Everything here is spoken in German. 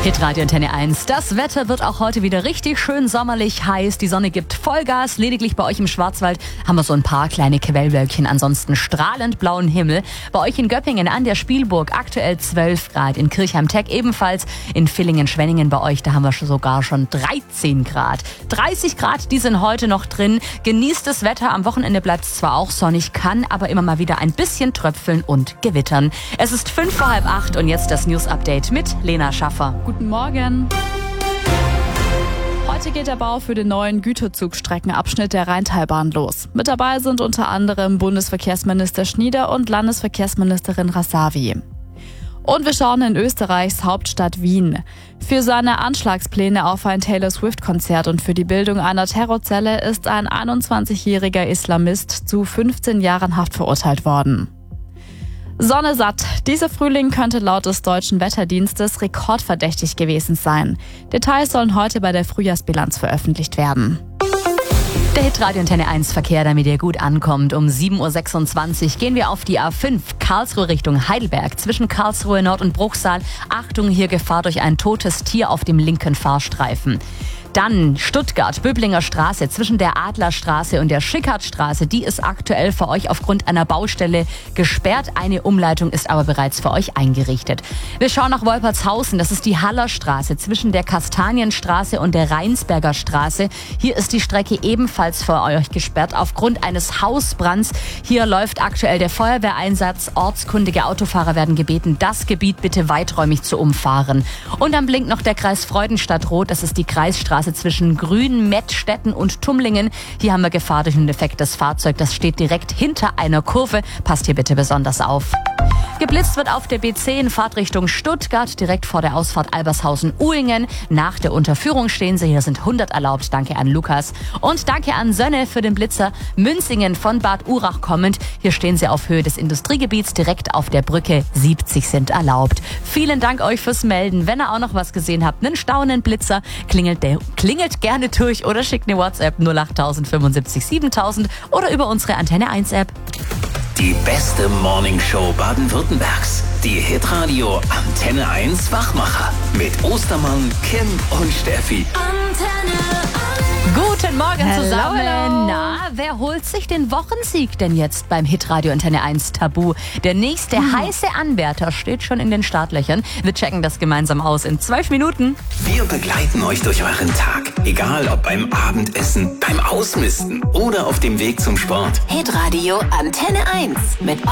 Hitradio Antenne 1. Das Wetter wird auch heute wieder richtig schön sommerlich heiß. Die Sonne gibt Vollgas. Lediglich bei euch im Schwarzwald haben wir so ein paar kleine Quellwölkchen. Ansonsten strahlend blauen Himmel. Bei euch in Göppingen an der Spielburg aktuell 12 Grad. In Kirchheim-Teck ebenfalls. In Villingen-Schwenningen bei euch, da haben wir sogar schon 13 Grad. 30 Grad, die sind heute noch drin. Genießt das Wetter. Am Wochenende bleibt es zwar auch sonnig, kann aber immer mal wieder ein bisschen tröpfeln und gewittern. Es ist 7:55 und jetzt das News-Update mit Lena Schaffer. Guten Morgen. Heute geht der Bau für den neuen Güterzugstreckenabschnitt der Rheintalbahn los. Mit dabei sind unter anderem Bundesverkehrsminister Schnieder und Landesverkehrsministerin Rasavi. Und wir schauen in Österreichs Hauptstadt Wien. Für seine Anschlagspläne auf ein Taylor Swift-Konzert und für die Bildung einer Terrorzelle ist ein 21-jähriger Islamist zu 15 Jahren Haft verurteilt worden. Sonne satt. Dieser Frühling könnte laut des deutschen Wetterdienstes rekordverdächtig gewesen sein. Details sollen heute bei der Frühjahrsbilanz veröffentlicht werden. Der Hitradio Antenne 1 Verkehr, damit ihr gut ankommt. Um 7:26 Uhr gehen wir auf die A5 Karlsruhe Richtung Heidelberg. Zwischen Karlsruhe Nord und Bruchsal. Achtung, hier Gefahr durch ein totes Tier auf dem linken Fahrstreifen. Dann Stuttgart-Böblinger Straße zwischen der Adlerstraße und der Schickardtstraße. Die ist aktuell für euch aufgrund einer Baustelle gesperrt. Eine Umleitung ist aber bereits für euch eingerichtet. Wir schauen nach Wolpertshausen. Das ist die Hallerstraße zwischen der Kastanienstraße und der Rheinsberger Straße. Hier ist die Strecke ebenfalls für euch gesperrt aufgrund eines Hausbrands. Hier läuft aktuell der Feuerwehreinsatz. Ortskundige Autofahrer werden gebeten, das Gebiet bitte weiträumig zu umfahren. Und dann blinkt noch der Kreis Freudenstadt-Rot. Das ist die Kreisstraße zwischen Grün, Mettstetten und Tumlingen. Hier haben wir Gefahr durch ein defektes Fahrzeug. Das steht direkt hinter einer Kurve. Passt hier bitte besonders auf. Geblitzt wird auf der B10 in Fahrtrichtung Stuttgart, direkt vor der Ausfahrt Albershausen-Uhingen. Nach der Unterführung stehen sie. Hier sind 100 erlaubt. Danke an Lukas. Und danke an Sönne für den Blitzer. Münzingen von Bad Urach kommend. Hier stehen sie auf Höhe des Industriegebiets, direkt auf der Brücke. 70 sind erlaubt. Vielen Dank euch fürs Melden. Wenn ihr auch noch was gesehen habt, einen staunenden Blitzer, klingelt gerne durch oder schickt eine WhatsApp 08000 75 7000 oder über unsere Antenne 1 App. Die beste Morningshow Baden-Württembergs. Die Hitradio Antenne 1 Wachmacher. Mit Ostermann, Kim und Steffi. Guten Morgen zusammen. Hello. Na, wer holt sich den Wochensieg denn jetzt beim Hitradio Antenne 1 Tabu? Der nächste heiße Anwärter steht schon in den Startlöchern. Wir checken das gemeinsam aus in 12 Minuten. Wir begleiten euch durch euren Tag. Egal ob beim Abendessen, beim Ausmisten oder auf dem Weg zum Sport. Hitradio Antenne 1 mit